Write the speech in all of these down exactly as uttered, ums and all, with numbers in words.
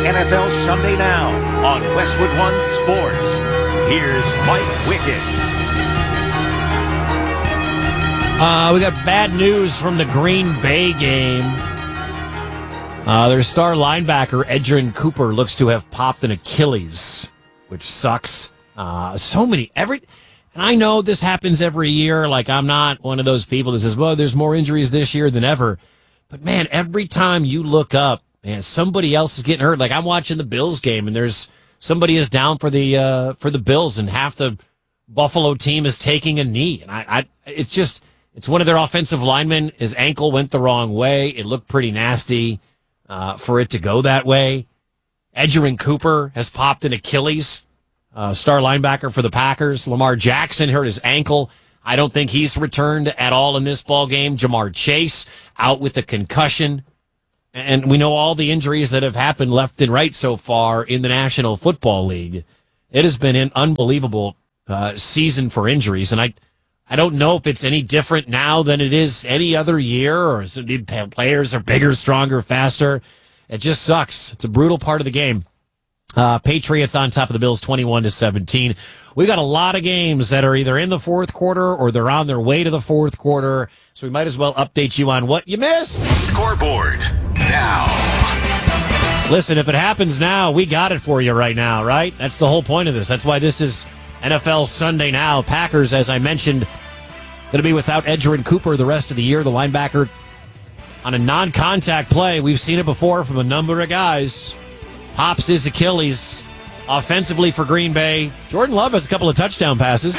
N F L Sunday Now on Westwood One Sports. Here's Mike Wickett. Uh, we got bad news from the Green Bay game. Uh, their star linebacker, Edgerrin Cooper, looks to have popped an Achilles, which sucks. Uh, so many, every, and I know this happens every year. Like, I'm not one of those people that says, well, there's more injuries this year than ever. But man, every time you look up, man, somebody else is getting hurt. Like, I'm watching the Bills game and there's somebody is down for the, uh, for the Bills and half the Buffalo team is taking a knee. And I, I, it's just, it's one of their offensive linemen. His ankle went the wrong way. It looked pretty nasty. Uh, for it to go that way. Edgerrin Cooper has popped an Achilles, uh, star linebacker for the Packers. Lamar Jackson hurt his ankle. I don't think he's returned at all in this ball game. Jamar Chase out with a concussion. And we know all the injuries that have happened left and right so far in the National Football League. It has been an unbelievable uh, season for injuries. And I I don't know if it's any different now than it is any other year, or is it the players are bigger, stronger, faster. It just sucks. It's a brutal part of the game. Uh, Patriots on top of the Bills, twenty-one to seventeen. We've got a lot of games that are either in the fourth quarter or they're on their way to the fourth quarter. So we might as well update you on what you missed. Scoreboard now. Listen, if it happens now, we got it for you right now, right? That's the whole point of this. That's why this is N F L Sunday Now. Packers, as I mentioned, going to be without Edgerrin Cooper the rest of the year. The linebacker on a non-contact play. We've seen it before from a number of guys. Pops his Achilles. Offensively for Green Bay, Jordan Love has a couple of touchdown passes.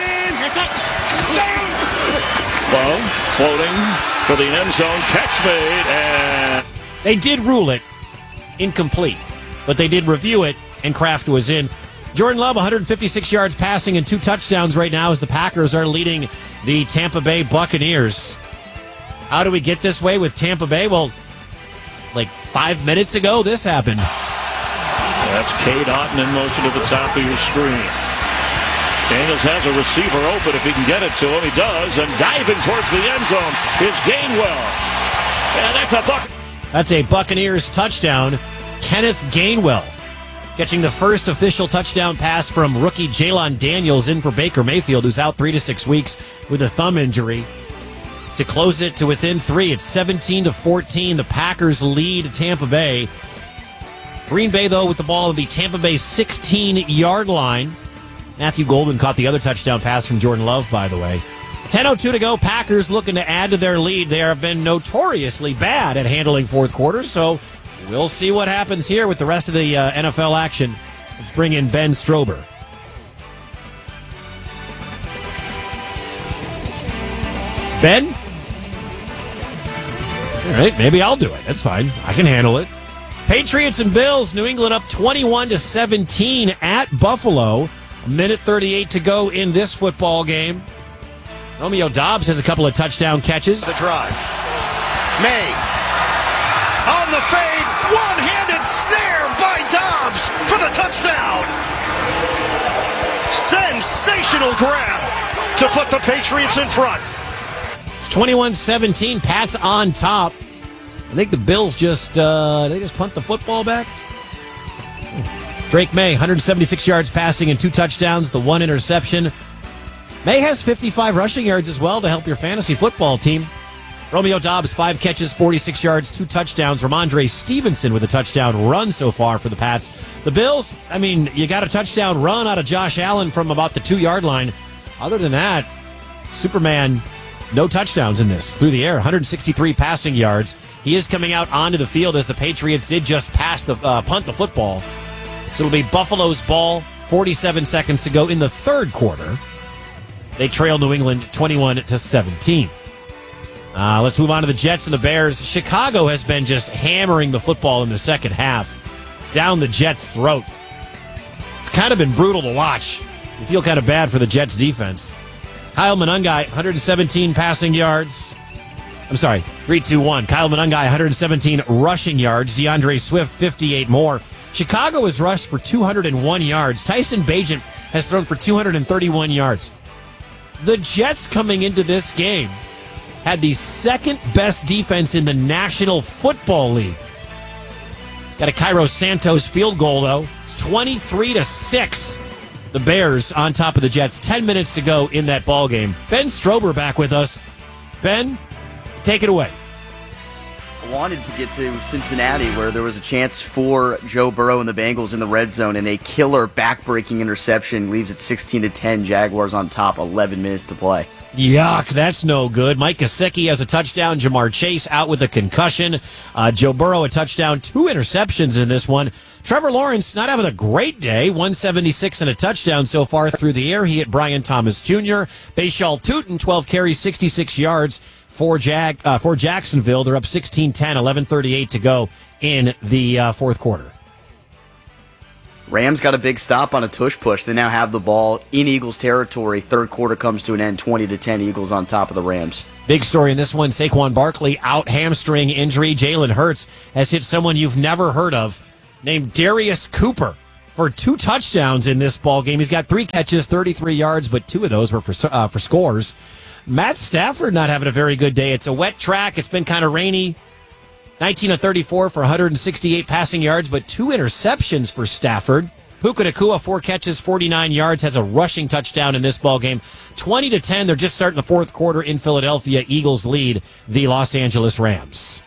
Love floating for the end zone. Catch made, and they did rule it incomplete, but they did review it, and Kraft was in. Jordan Love, one hundred fifty-six yards passing and two touchdowns right now as the Packers are leading the Tampa Bay Buccaneers. How do we get this way with Tampa Bay? Well, like five minutes ago, this happened. That's Cade Otton in motion to the top of your screen. Daniels has a receiver open if he can get it to him. He does, and diving towards the end zone is Gainwell. And that's a Buc- That's a Buccaneers touchdown. Kenneth Gainwell catching the first official touchdown pass from rookie Jalen Daniels in for Baker Mayfield, who's out three to six weeks with a thumb injury. To close it to within three, it's seventeen to fourteen. The Packers lead Tampa Bay. Green Bay, though, with the ball at the Tampa Bay sixteen-yard line. Matthew Golden caught the other touchdown pass from Jordan Love, by the way. ten oh two to go. Packers looking to add to their lead. They have been notoriously bad at handling fourth quarters, so we'll see what happens here with the rest of the uh, N F L action. Let's bring in Ben Strober. Ben? All right, maybe I'll do it. That's fine. I can handle it. Patriots and Bills, New England up twenty-one to seventeen at Buffalo. A minute thirty-eight to go in this football game. Romeo Doubs has a couple of touchdown catches. The drive. May. On the fade. One-handed snare by Doubs for the touchdown. Sensational grab to put the Patriots in front. It's twenty-one seventeen. Pats on top. I think the Bills just, uh, they just punt the football back. Drake May, one hundred seventy-six yards passing and two touchdowns, the one interception. May has fifty-five rushing yards as well to help your fantasy football team. Romeo Doubs, five catches, forty-six yards, two touchdowns. Ramondre Stevenson with a touchdown run so far for the Pats. The Bills, I mean, you got a touchdown run out of Josh Allen from about the two-yard line. Other than that, Superman, no touchdowns in this. Through the air, one hundred sixty-three passing yards. He is coming out onto the field as the Patriots did just pass the uh, punt the football. So it'll be Buffalo's ball, forty-seven seconds to go in the third quarter. They trail New England twenty-one to seventeen. Uh, let's move on to the Jets and the Bears. Chicago has been just hammering the football in the second half down the Jets' throat. It's kind of been brutal to watch. You feel kind of bad for the Jets' defense. Kyle Monangai, one hundred seventeen passing yards. I'm sorry, three two one. Kyle Monangai, one hundred seventeen rushing yards. DeAndre Swift, fifty-eight more. Chicago has rushed for two hundred one yards. Tyson Bagent has thrown for two hundred thirty-one yards. The Jets coming into this game had the second best defense in the National Football League. Got a Cairo Santos field goal, though. It's twenty-three to six. The Bears on top of the Jets. Ten minutes to go in that ball game. Ben Strober back with us. Ben, take it away. I wanted to get to Cincinnati, where there was a chance for Joe Burrow and the Bengals in the red zone, and a killer back-breaking interception leaves it sixteen to ten. Jaguars on top, eleven minutes to play. Yuck, that's no good. Mike Gesicki has a touchdown. Jamar Chase out with a concussion. Uh, Joe Burrow a touchdown. Two interceptions in this one. Trevor Lawrence not having a great day. one seventy-six and a touchdown so far through the air. He hit Brian Thomas Junior Bashal Tutin, twelve carries, sixty-six yards for, Jag, uh, for Jacksonville. They're up sixteen ten, eleven thirty-eight to go in the uh, fourth quarter. Rams got a big stop on a tush push. They now have the ball in Eagles territory. Third quarter comes to an end, twenty to ten. Eagles on top of the Rams. Big story in this one, Saquon Barkley out hamstring injury. Jalen Hurts has hit someone you've never heard of named Darius Cooper for two touchdowns in this ball game. He's got three catches, thirty-three yards, but two of those were for uh, for scores. Matt Stafford not having a very good day. It's a wet track. It's been kind of rainy. nineteen of thirty-four for one hundred sixty-eight passing yards, but two interceptions for Stafford. Puka Nacua, four catches, forty-nine yards, has a rushing touchdown in this ballgame. twenty to ten, they're just starting the fourth quarter in Philadelphia. Eagles lead the Los Angeles Rams.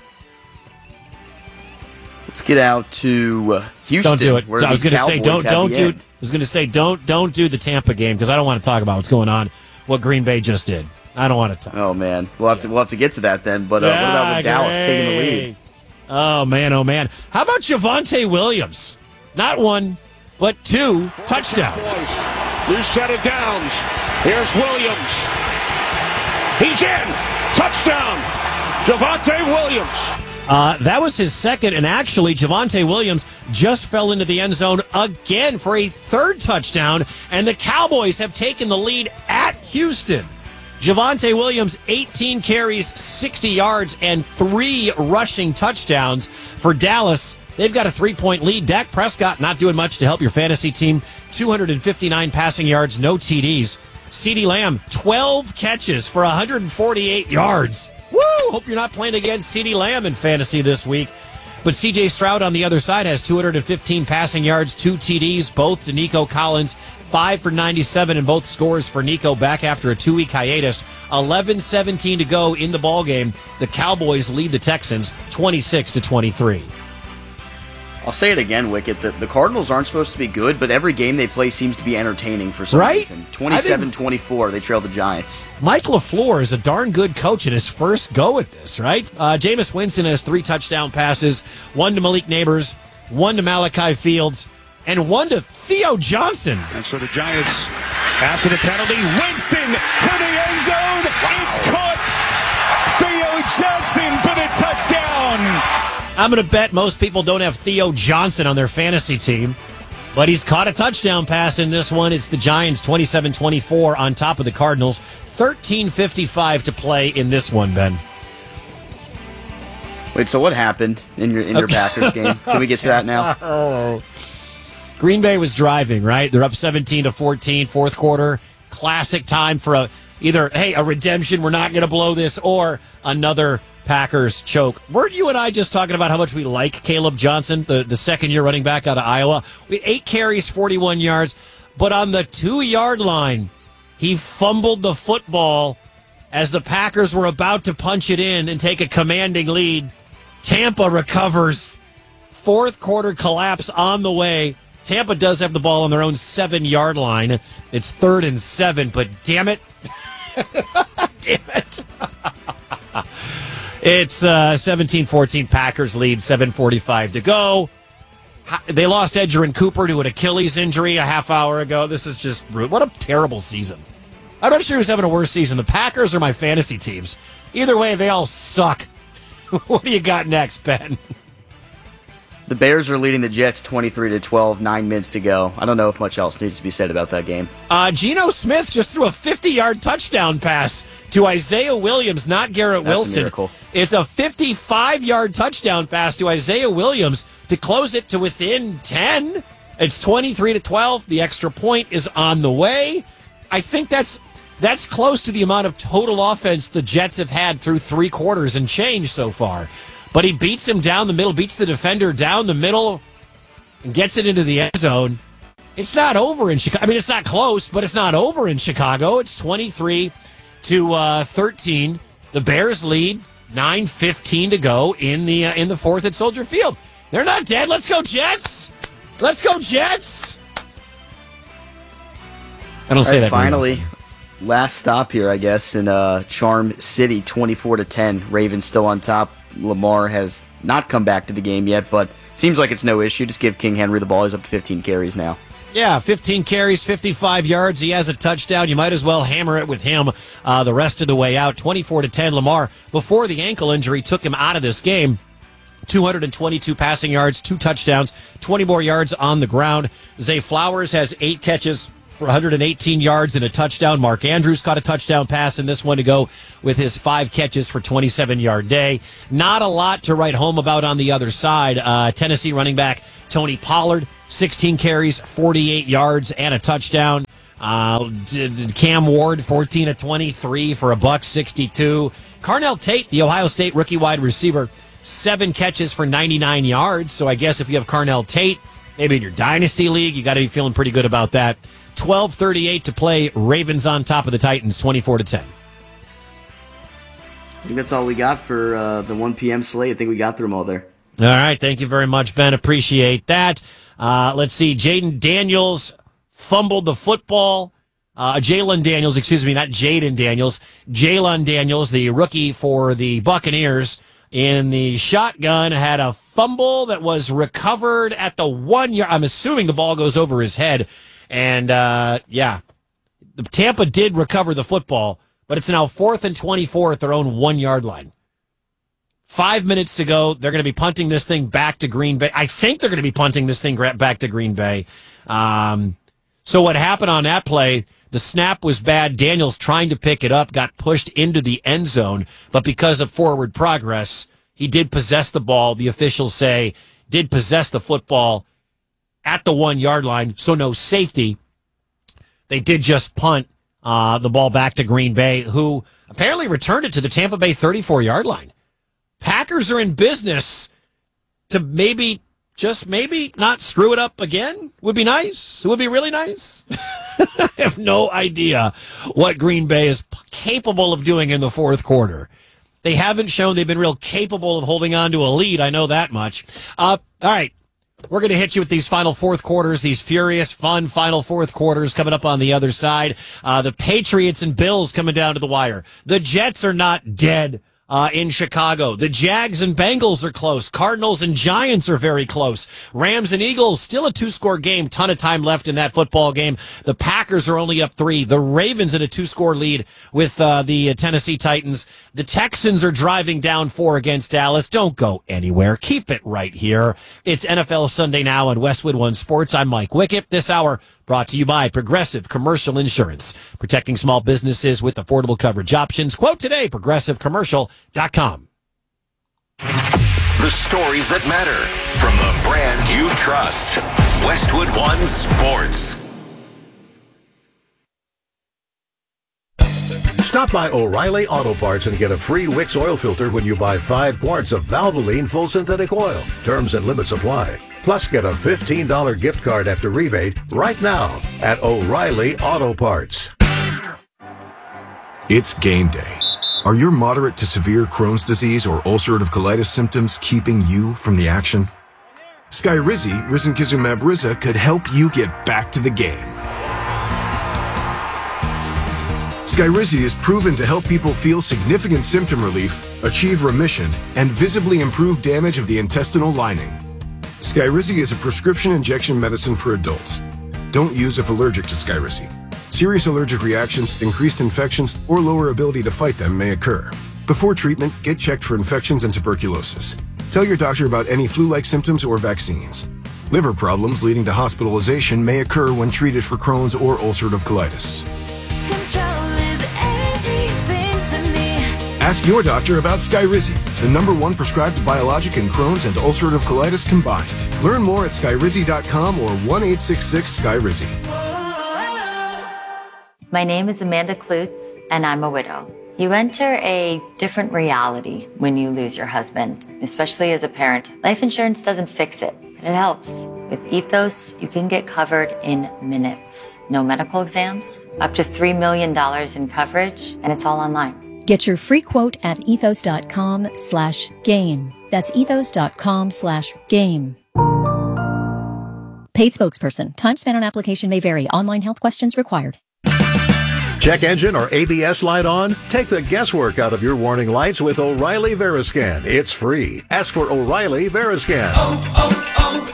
Let's get out to Houston. Don't do it. Where I was the going to say Cowboys don't have don't the do. end. I was going to say don't don't do the Tampa game because I don't want to talk about what's going on. What Green Bay just did. I don't want to talk. Oh man, we'll have to we'll have to get to that then. But uh, yeah, what about with Dallas great. taking the lead? Oh man, oh man. How about Javonte Williams? Not one, but two touchdowns. Loose set of downs. Here's Williams. He's in. Touchdown. Javonte Williams. Uh, that was his second, and actually, Javonte Williams just fell into the end zone again for a third touchdown, and the Cowboys have taken the lead at Houston. Javonte Williams, eighteen carries, sixty yards, and three rushing touchdowns for Dallas. They've got a three-point lead. Dak Prescott not doing much to help your fantasy team. two hundred fifty-nine passing yards, no T Ds. CeeDee Lamb, twelve catches for one hundred forty-eight yards. Woo! Hope you're not playing against CeeDee Lamb in fantasy this week. But C J Stroud on the other side has two hundred fifteen passing yards, two T Ds, both to Nico Collins, five for ninety-seven in both scores for Nico back after a two-week hiatus. eleven seventeen to go in the ballgame. The Cowboys lead the Texans twenty-six to twenty-three. I'll say it again, Wicket. The, the Cardinals aren't supposed to be good, but every game they play seems to be entertaining for some Right? reason. twenty-seven twenty-four, they trail the Giants. Mike LaFleur is a darn good coach in his first go at this, right? Uh, Jameis Winston has three touchdown passes, one to Malik Neighbors, one to Malachi Fields, and one to Theo Johnson. And so the Giants, after the penalty, Winston to the end zone. It's caught. Theo Johnson for the touchdown. I'm going to bet most people don't have Theo Johnson on their fantasy team, but he's caught a touchdown pass in this one. It's the Giants twenty-seven twenty-four on top of the Cardinals. thirteen fifty-five to play in this one, Ben. Wait, so what happened in your in your Okay. Packers game? Can we get to that now? Oh. Green Bay was driving, right? They're up seventeen to fourteen, fourth quarter. Classic time for a either, hey, a redemption, we're not going to blow this, or another Packers choke. Weren't you and I just talking about how much we like Caleb Johnson, the, the second-year running back out of Iowa? We had eight carries, forty-one yards, but on the two-yard line, he fumbled the football as the Packers were about to punch it in and take a commanding lead. Tampa recovers. Fourth quarter collapse on the way. Tampa does have the ball on their own seven-yard line. It's third and seven, but damn it. damn it. It's uh, seventeen fourteen, Packers lead, seven forty-five to go. They lost Edgerrin Cooper to an Achilles injury a half hour ago. This is just, what a terrible season. I'm not sure who's having a worse season, the Packers or my fantasy teams. Either way, they all suck. What do you got next, Ben? The Bears are leading the Jets twenty-three to twelve, nine minutes to go. I don't know if much else needs to be said about that game. Uh, Geno Smith just threw a fifty-yard touchdown pass to Isaiah Williams, not Garrett That's Wilson. a miracle. It's a fifty-five-yard touchdown pass to Isaiah Williams to close it to within ten. It's twenty-three to twelve. The extra point is on the way. I think that's that's close to the amount of total offense the Jets have had through three quarters and change so far. but he beats him down the middle, beats the defender down the middle, and gets it into the end zone. It's not over in Chicago. I mean, it's not close, but it's not over in Chicago. It's twenty-three to thirteen. The Bears lead. nine fifteen to go in the uh, in the fourth at Soldier Field. They're not dead. Let's go, Jets. Let's go, Jets. I don't say right, that. Finally, last stop here, I guess, in uh, Charm City, twenty-four to ten. Ravens still on top. Lamar has not come back to the game yet, but seems like it's no issue. Just give King Henry the ball. He's up to fifteen carries now. Yeah, fifteen carries, fifty-five yards. He has a touchdown. You might as well hammer it with him uh, the rest of the way out. twenty-four to ten. Lamar, before the ankle injury, took him out of this game. two hundred twenty-two passing yards, two touchdowns, twenty more yards on the ground. Zay Flowers has eight catches for one hundred eighteen yards and a touchdown. Mark Andrews caught a touchdown pass in this one to go with his five catches for twenty-seven-yard day. Not a lot to write home about on the other side. Uh, Tennessee running back Tony Pollard, sixteen carries, forty-eight yards, and a touchdown. Uh, Cam Ward, fourteen of twenty-three for a buck sixty-two. Carnell Tate, the Ohio State rookie wide receiver, seven catches for ninety-nine yards. So I guess if you have Carnell Tate, maybe in your dynasty league, you got to be feeling pretty good about that. twelve thirty-eight to play. Ravens on top of the Titans, twenty-four to ten. I think that's all we got for uh, the one p.m. slate. I think we got through them all there. All right. Thank you very much, Ben. Appreciate that. Uh, let's see. Jaden Daniels fumbled the football. Uh, Jalen Daniels, excuse me, not Jaden Daniels. Jalen Daniels, the rookie for the Buccaneers in the shotgun, had a fumble that was recovered at the one yard. I'm assuming the ball goes over his head. And, uh, yeah, the Tampa did recover the football, but it's now fourth and twenty-four at their own one-yard line. Five minutes to go. They're going to be punting this thing back to Green Bay. I think they're going to be punting this thing back to Green Bay. Um, so what happened on that play, the snap was bad. Daniels trying to pick it up, got pushed into the end zone, but because of forward progress, he did possess the ball. The officials say did possess the football at the one-yard line, so no safety. They did just punt uh, the ball back to Green Bay, who apparently returned it to the Tampa Bay thirty-four-yard line. Packers are in business to maybe, just maybe, not screw it up again. Would be nice. It would be really nice. I have no idea what Green Bay is capable of doing in the fourth quarter. They haven't shown they've been real capable of holding on to a lead. I know that much. Uh, all right. We're going to hit you with these final fourth quarters, these furious, fun final fourth quarters coming up on the other side. Uh, the Patriots and Bills coming down to the wire. The Jets are not dead. Uh, in Chicago. The Jags and Bengals are close. Cardinals and Giants are very close. Rams and Eagles, still a two-score game. Ton of time left in that football game. The Packers are only up three. The Ravens in a two-score lead with uh, the Tennessee Titans. The Texans are driving down four against Dallas. Don't go anywhere. Keep it right here. It's N F L Sunday Now on Westwood One Sports. I'm Mike Wickett. This hour brought to you by Progressive Commercial Insurance, protecting small businesses with affordable coverage options. Quote today, progressive commercial dot com. The stories that matter from the brand you trust. Westwood One Sports. Stop by O'Reilly Auto Parts and get a free Wix oil filter when you buy five quarts of Valvoline full synthetic oil. Terms and limits apply. Plus, get a fifteen dollars gift card after rebate right now at O'Reilly Auto Parts. It's game day. Are your moderate to severe Crohn's disease or ulcerative colitis symptoms keeping you from the action? Skyrizi, risankizumab Riza, could help you get back to the game. Skyrizi is proven to help people feel significant symptom relief, achieve remission, and visibly improve damage of the intestinal lining. Skyrizi is a prescription injection medicine for adults. Don't use if allergic to Skyrizi. Serious allergic reactions, increased infections, or lower ability to fight them may occur. Before treatment, get checked for infections and tuberculosis. Tell your doctor about any flu-like symptoms or vaccines. Liver problems leading to hospitalization may occur when treated for Crohn's or ulcerative colitis. Ask your doctor about Skyrizi, the number one prescribed biologic in Crohn's and ulcerative colitis combined. Learn more at skyrizi dot com or one eight six six Skyrizi. My name is Amanda Klutz, and I'm a widow. You enter a different reality when you lose your husband, especially as a parent. Life insurance doesn't fix it, but it helps. With Ethos, you can get covered in minutes. No medical exams, up to three million dollars in coverage, and it's all online. Get your free quote at ethos.com slash game. That's ethos.com slash game. Paid spokesperson. Time spent on application may vary. Online health questions required. Check engine or A B S light on? Take the guesswork out of your warning lights with O'Reilly Veriscan. It's free. Ask for O'Reilly Veriscan. Oh,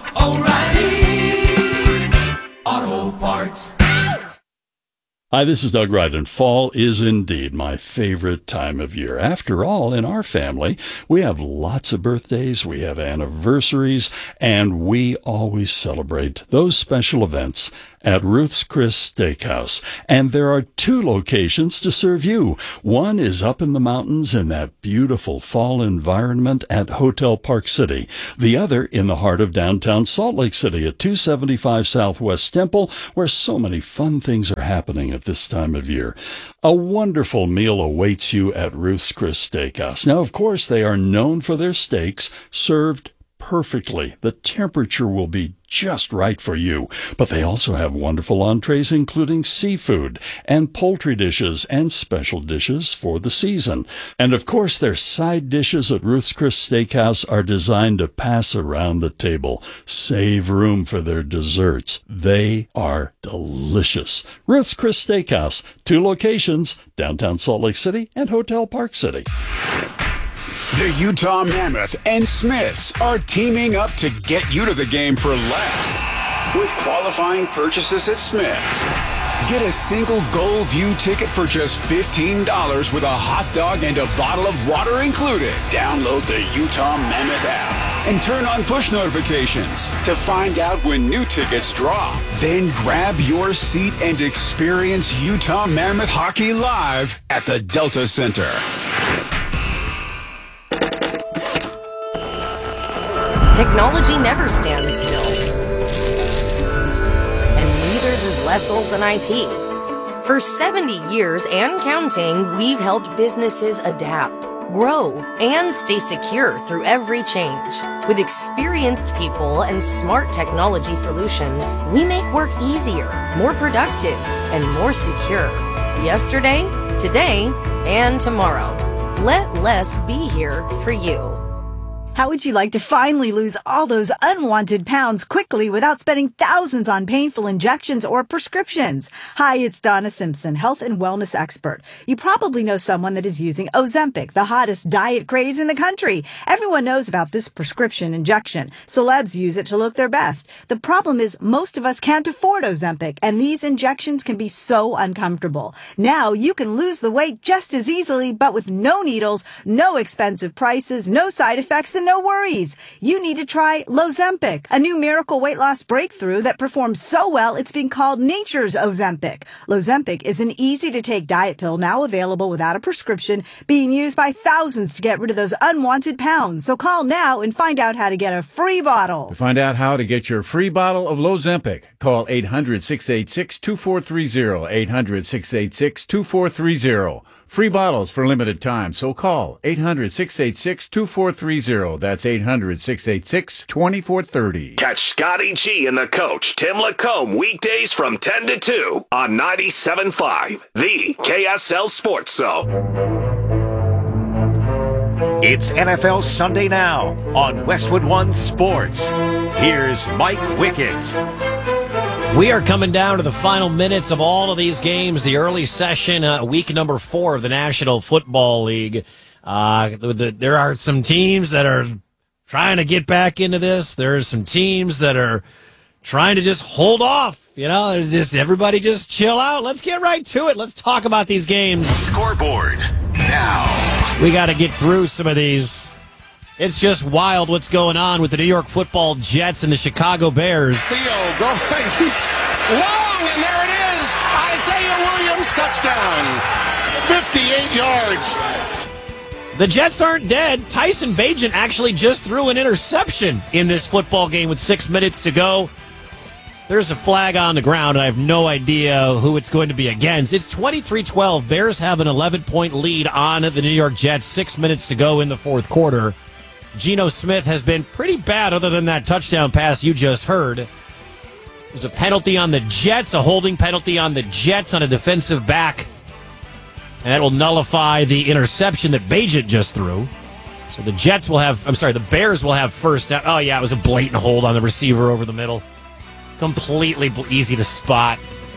oh, oh, O'Reilly Auto Parts. Hi, this is Doug Wright, and fall is indeed my favorite time of year. After all, in our family, we have lots of birthdays, we have anniversaries, and we always celebrate those special events at Ruth's Chris Steakhouse. And there are two locations to serve you. One is up in the mountains in that beautiful fall environment at Hotel Park City. The other in the heart of downtown Salt Lake City at two seventy-five Southwest Temple, where so many fun things are happening at this time of year. A wonderful meal awaits you at Ruth's Chris Steakhouse. Now, of course, they are known for their steaks served perfectly. The temperature will be just right for you. But they also have wonderful entrees, including seafood and poultry dishes and special dishes for the season. And of course, their side dishes at Ruth's Chris Steakhouse are designed to pass around the table. Save room for their desserts. They are delicious. Ruth's Chris Steakhouse, two locations, downtown Salt Lake City and Hotel Park City. The Utah Mammoth and Smiths are teaming up to get you to the game for less. With qualifying purchases at Smiths, get a single Goal View ticket for just fifteen dollars with a hot dog and a bottle of water included. Download the Utah Mammoth app and turn on push notifications to find out when new tickets drop. Then grab your seat and experience Utah Mammoth hockey live at the Delta Center. Technology never stands still. And neither does Lessels and I T. For seventy years and counting, we've helped businesses adapt, grow, and stay secure through every change. With experienced people and smart technology solutions, we make work easier, more productive, and more secure. Yesterday, today, and tomorrow. Let less be here for you. How would you like to finally lose all those unwanted pounds quickly without spending thousands on painful injections or prescriptions? Hi, it's Donna Simpson, health and wellness expert. You probably know someone that is using Ozempic, the hottest diet craze in the country. Everyone knows about this prescription injection. Celebs use it to look their best. The problem is most of us can't afford Ozempic, and these injections can be so uncomfortable. Now you can lose the weight just as easily, but with no needles, no expensive prices, no side effects, and no worries. You need to try Lozempic, a new miracle weight loss breakthrough that performs so well it's being called nature's Ozempic. Lozempic is an easy-to-take diet pill now available without a prescription, being used by thousands to get rid of those unwanted pounds. So call now and find out how to get a free bottle. To find out how to get your free bottle of Lozempic, call eight hundred, six eight six, two four three zero, eight hundred, six eight six, two four three zero. Free bottles for limited time, so call eight hundred, six eight six, two four three zero. That's eight hundred, six eight six, two four three zero. Catch Scotty G and the coach, Tim Lacombe, weekdays from ten to two on ninety-seven point five, the K S L Sports Zone. It's N F L Sunday Now on Westwood One Sports. Here's Mike Wickett. We are coming down to the final minutes of all of these games, the early session, uh, week number four of the National Football League. Uh, the, there are some teams that are trying to get back into this. There are some teams that are trying to just hold off. You know, just everybody just chill out. Let's get right to it. Let's talk about these games. Scoreboard now. We got to get through some of these. It's just wild what's going on with the New York Football Jets and the Chicago Bears. Theo going long, and there it is. Isaiah Williams, touchdown. fifty-eight yards. The Jets aren't dead. Tyson Bagent actually just threw an interception in this football game with six minutes to go. There's a flag on the ground, and I have no idea who it's going to be against. It's twenty-three twelve. Bears have an eleven-point lead on the New York Jets. Six minutes to go in the fourth quarter. Geno Smith has been pretty bad other than that touchdown pass you just heard. There's a penalty on the Jets, a holding penalty on the Jets on a defensive back. And that will nullify the interception that Bagent just threw. So the Jets will have, I'm sorry, the Bears will have first down. Oh, yeah, it was a blatant hold on the receiver over the middle. Completely easy to spot.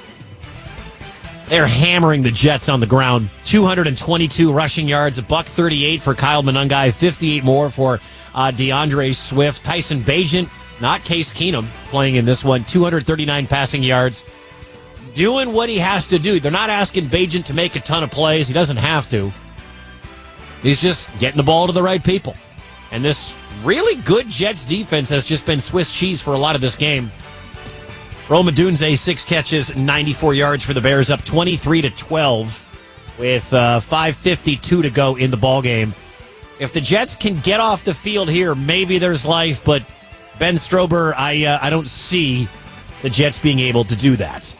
They're hammering the Jets on the ground. two hundred twenty-two rushing yards, a buck thirty-eight for Kyle Monangai, fifty-eight more for uh, DeAndre Swift. Tyson Bagent, not Case Keenum, playing in this one. two hundred thirty-nine passing yards. Doing what he has to do. They're not asking Bagent to make a ton of plays. He doesn't have to. He's just getting the ball to the right people. And this really good Jets defense has just been Swiss cheese for a lot of this game. Rome Odunze, six catches, ninety-four yards for the Bears, up twenty-three to twelve with uh, five fifty-two to go in the ballgame. If the Jets can get off the field here, maybe there's life, but Ben Strober, I uh, I don't see the Jets being able to do that.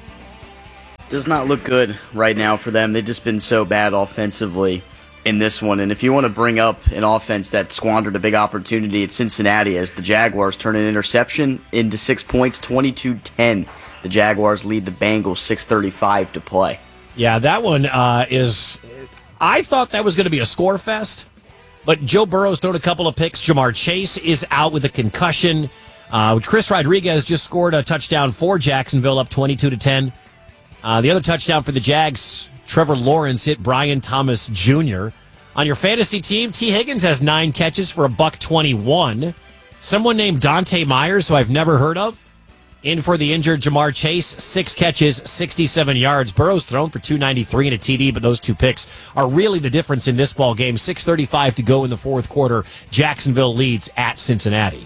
Does not look good right now for them. They've just been so bad offensively in this one. And if you want to bring up an offense that squandered a big opportunity at Cincinnati as the Jaguars turn an interception into six points, twenty-two ten. The Jaguars lead the Bengals six thirty-five to play. Yeah, that one uh, is... I thought that was going to be a score fest, but Joe Burrow's thrown a couple of picks. Jamar Chase is out with a concussion. Uh, Chris Rodriguez just scored a touchdown for Jacksonville, up twenty-two to ten. Uh, the other touchdown for the Jags, Trevor Lawrence hit Brian Thomas Junior On your fantasy team, T. Higgins has nine catches for a buck twenty-one. Someone named Dante Myers, who I've never heard of, in for the injured Jamar Chase, six catches, sixty-seven yards. Burrow's thrown for two ninety-three and a T D, but those two picks are really the difference in this ball game. six thirty-five to go in the fourth quarter. Jacksonville leads at Cincinnati.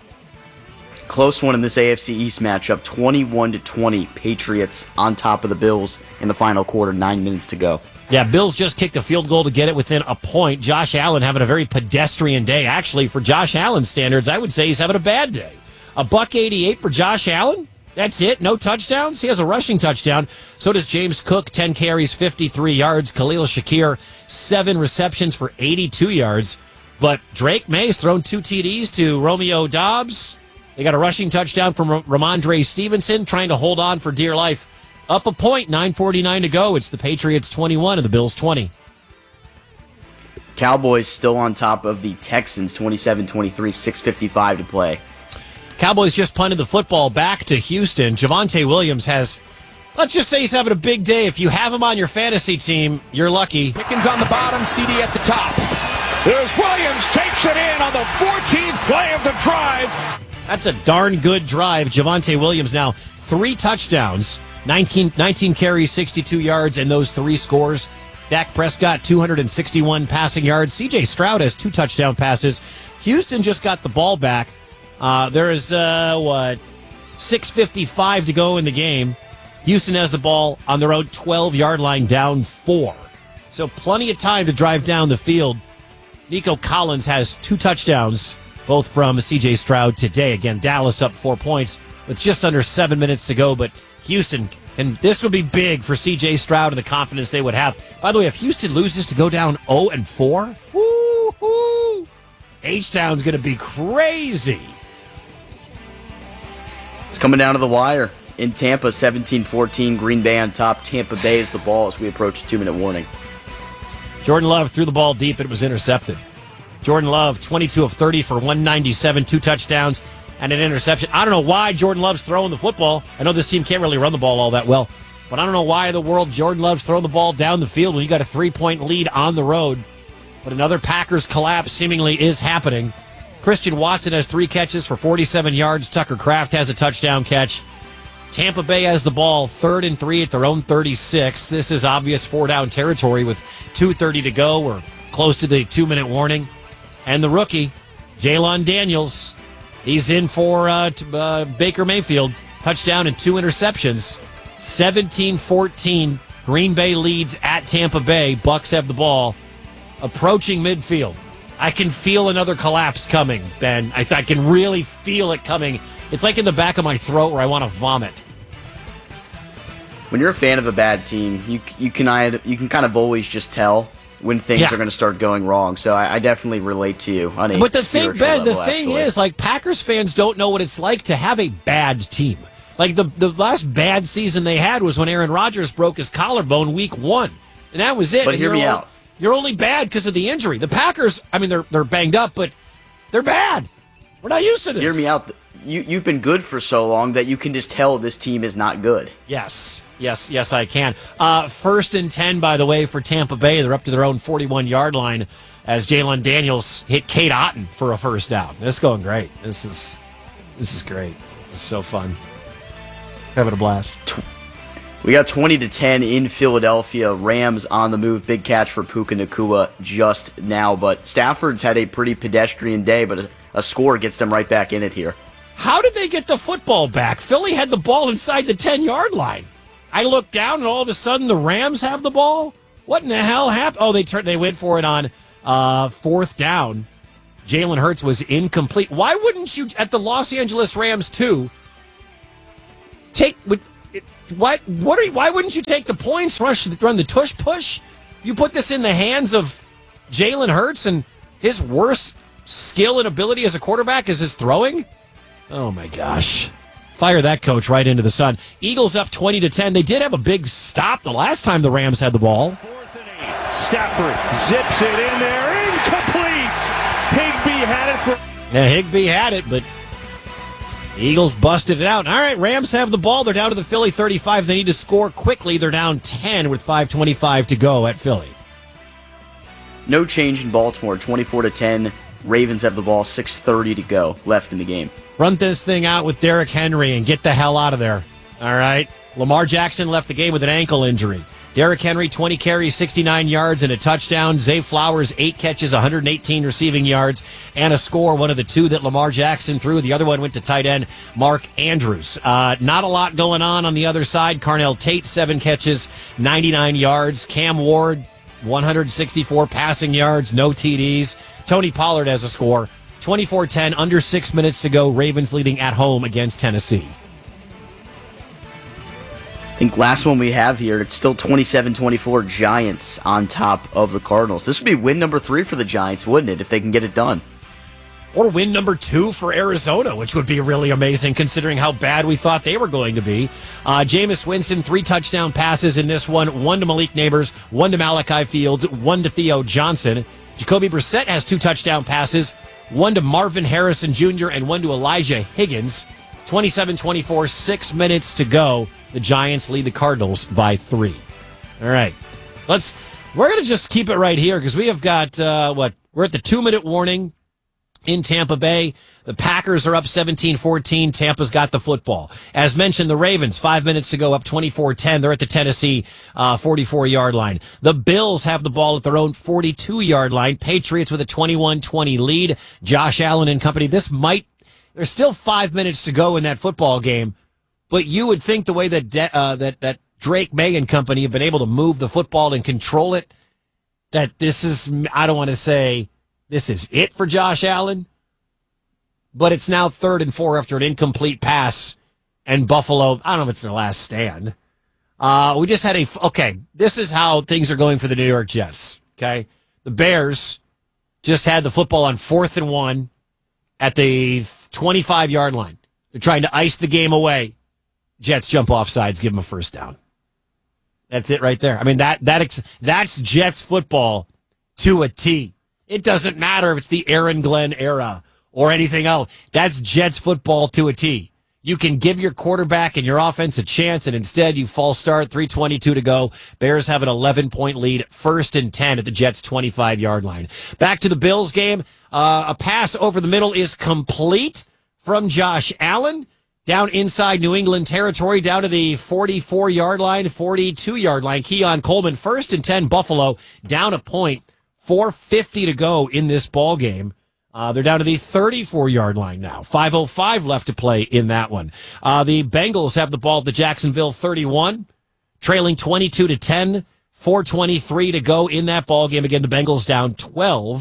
Close one in this A F C East matchup, twenty-one to twenty. Patriots on top of the Bills in the final quarter, nine minutes to go. Yeah, Bills just kicked a field goal to get it within a point. Josh Allen having a very pedestrian day. Actually, for Josh Allen standards, I would say he's having a bad day. A buck eighty-eight for Josh Allen. That's it. No touchdowns. He has a rushing touchdown. So does James Cook, ten carries, fifty-three yards. Khalil Shakir, seven receptions for eighty-two yards. But Drake May's thrown two T Ds to Romeo Doubs. They got a rushing touchdown from Ramondre Stevenson, trying to hold on for dear life. Up a point, nine forty-nine to go. It's the Patriots twenty-one and the Bills twenty. Cowboys still on top of the Texans, twenty-seven twenty-three, six fifty-five to play. Cowboys just punted the football back to Houston. Javonte Williams has, let's just say he's having a big day. If you have him on your fantasy team, you're lucky. Pickens on the bottom, C D at the top. There's Williams, takes it in on the fourteenth play of the drive. That's a darn good drive. Javonte Williams now three touchdowns, nineteen, nineteen carries, sixty-two yards, and those three scores. Dak Prescott, two hundred sixty-one passing yards. C J Stroud has two touchdown passes. Houston just got the ball back. Uh, there is, uh, what, six fifty-five to go in the game. Houston has the ball on their own twelve-yard line, down four. So plenty of time to drive down the field. Nico Collins has two touchdowns, both from C J Stroud today. Again, Dallas up four points with just under seven minutes to go. But Houston, and this would be big for C J Stroud and the confidence they would have. By the way, if Houston loses to go down oh and four, woo-hoo, H-Town's going to be crazy. It's coming down to the wire. In Tampa, seventeen fourteen, Green Bay on top. Tampa Bay is the ball as we approach a two-minute warning. Jordan Love threw the ball deep. It was intercepted. Jordan Love, twenty-two of thirty for one ninety-seven, two touchdowns, and an interception. I don't know why Jordan Love's throwing the football. I know this team can't really run the ball all that well, but I don't know why in the world Jordan Love's throwing the ball down the field when you got a three-point lead on the road. But another Packers collapse seemingly is happening. Christian Watson has three catches for forty-seven yards. Tucker Kraft has a touchdown catch. Tampa Bay has the ball, third and three at their own thirty-six. This is obvious four-down territory with two thirty to go. We're close to the two-minute warning. And the rookie, Jalen Daniels, he's in for uh, t- uh, Baker Mayfield. Touchdown and two interceptions. seventeen fourteen. Green Bay leads at Tampa Bay. Bucks have the ball. Approaching midfield. I can feel another collapse coming, Ben. I, I can really feel it coming. It's like in the back of my throat where I want to vomit. When you're a fan of a bad team, you you can you can kind of always just tell when things Yeah. are going to start going wrong. So I, I definitely relate to you on a But the thing, spiritual Ben, the level, thing actually. is, like, Packers fans don't know what it's like to have a bad team. Like, the, the last bad season they had was when Aaron Rodgers broke his collarbone week one. And that was it. But And hear you're me all- out. You're only bad because of the injury. The Packers, I mean, they're they're banged up, but they're bad. We're not used to this. Hear me out. You, you've been good for so long that you can just tell this team is not good. Yes, yes, yes, I can. Uh, first and ten, by the way, for Tampa Bay. They're up to their own forty-one-yard line as Jalen Daniels hit Kate Otten for a first down. This is going great. This is this is great. This is so fun. Having a blast. We got twenty to ten in Philadelphia. Rams on the move. Big catch for Puka Nacua just now. But Stafford's had a pretty pedestrian day, but a, a score gets them right back in it here. How did they get the football back? Philly had the ball inside the ten-yard line. I looked down, and all of a sudden the Rams have the ball? What in the hell happened? Oh, they turned. They went for it on uh, fourth down. Jalen Hurts was incomplete. Why wouldn't you, at the Los Angeles Rams, too, take... Would, What? What are you, why wouldn't you take the points, rush, run the tush push? You put this in the hands of Jalen Hurts, and his worst skill and ability as a quarterback is his throwing? Oh, my gosh. Fire that coach right into the sun. Eagles up twenty to ten. They did have a big stop the last time the Rams had the ball. Stafford zips it in there. Incomplete. Higbee had it for... Yeah, Higbee had it, but the Eagles busted it out. All right, Rams have the ball. They're down to the Philly thirty-five. They need to score quickly. They're down ten with five twenty-five to go at Philly. No change in Baltimore. twenty-four to ten. Ravens have the ball. six thirty to go left in the game. Run this thing out with Derrick Henry and get the hell out of there. All right? Lamar Jackson left the game with an ankle injury. Derrick Henry, twenty carries, sixty-nine yards, and a touchdown. Zay Flowers, eight catches, one hundred eighteen receiving yards, and a score. One of the two that Lamar Jackson threw. The other one went to tight end Mark Andrews. Uh, not a lot going on on the other side. Carnell Tate, seven catches, ninety-nine yards. Cam Ward, one hundred sixty-four passing yards, no T Ds. Tony Pollard has a score. twenty-four ten, under six minutes to go. Ravens leading at home against Tennessee. I think last one we have here, it's still twenty-seven twenty-four Giants on top of the Cardinals. This would be win number three for the Giants, wouldn't it, if they can get it done? Or win number two for Arizona, which would be really amazing considering how bad we thought they were going to be. Uh, Jameis Winston, three touchdown passes in this one. One to Malik Neighbors, one to Malachi Fields, one to Theo Johnson. Jacoby Brissett has two touchdown passes, one to Marvin Harrison Junior and one to Elijah Higgins. twenty-seven twenty-four, six minutes to go. The Giants lead the Cardinals by three. All right. Let's, we're going to just keep it right here because we have got, uh, what, we're at the two-minute warning in Tampa Bay. The Packers are up seventeen fourteen. Tampa's got the football. As mentioned, the Ravens, five minutes to go, up twenty-four ten. They're at the Tennessee uh, forty-four-yard line. The Bills have the ball at their own forty-two-yard line. Patriots with a twenty-one twenty lead. Josh Allen and company. This might, there's still five minutes to go in that football game, but you would think the way that De- uh, that that Drake May and company have been able to move the football and control it, that this is, I don't want to say this is it for Josh Allen, but it's now third and four after an incomplete pass, and Buffalo, I don't know if it's their last stand. Uh, we just had a, okay, this is how things are going for the New York Jets, okay? The Bears just had the football on fourth and one at the twenty-five-yard line. They're trying to ice the game away. Jets jump off sides, give them a first down. That's it right there. I mean, that that that's Jets football to a T. It doesn't matter if it's the Aaron Glenn era or anything else. That's Jets football to a T. You can give your quarterback and your offense a chance, and instead you false start, three twenty-two to go. Bears have an eleven-point lead, first and ten at the Jets' twenty-five-yard line. Back to the Bills game. Uh, a pass over the middle is complete from Josh Allen. Down inside New England territory, down to the forty-four-yard line, forty-two-yard line. Keon Coleman, first and ten, Buffalo, down a point, four fifty to go in this ball game. Uh, they're down to the thirty-four-yard line now. five oh five left to play in that one. Uh, the Bengals have the ball at the Jacksonville thirty-one, trailing twenty-two to ten, four twenty-three to go in that ball game. Again, the Bengals down twelve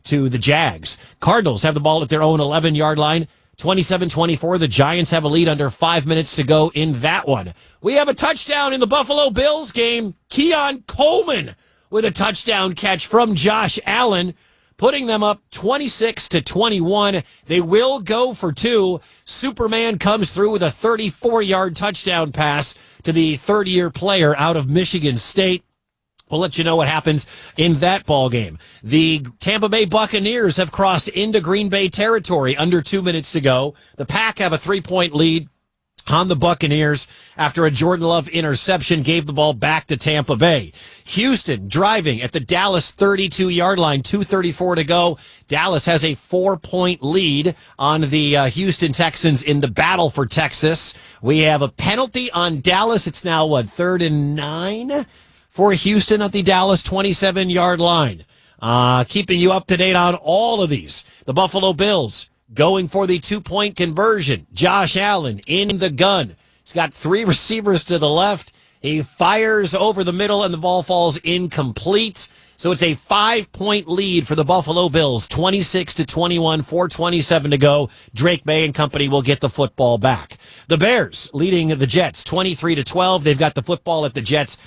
to the Jags. Cardinals have the ball at their own eleven-yard line. twenty-seven twenty-four. The Giants have a lead under five minutes to go in that one. We have a touchdown in the Buffalo Bills game. Keon Coleman with a touchdown catch from Josh Allen, putting them up twenty-six to twenty-one. They will go for two. Superman comes through with a thirty-four-yard touchdown pass to the third-year player out of Michigan State. We'll let you know what happens in that ball game. The Tampa Bay Buccaneers have crossed into Green Bay territory under two minutes to go. The Pack have a three-point lead on the Buccaneers after a Jordan Love interception gave the ball back to Tampa Bay. Houston driving at the Dallas thirty-two-yard line, two thirty-four to go. Dallas has a four-point lead on the uh, Houston Texans in the battle for Texas. We have a penalty on Dallas. It's now, what, third and nine for Houston at the Dallas twenty-seven-yard line. Uh, keeping you up to date on all of these. The Buffalo Bills going for the two-point conversion. Josh Allen in the gun. He's got three receivers to the left. He fires over the middle, and the ball falls incomplete. So it's a five-point lead for the Buffalo Bills, twenty-six to twenty-one, four twenty-seven to go. Drake May and company will get the football back. The Bears leading the Jets, twenty-three to twelve. They've got the football at the Jets'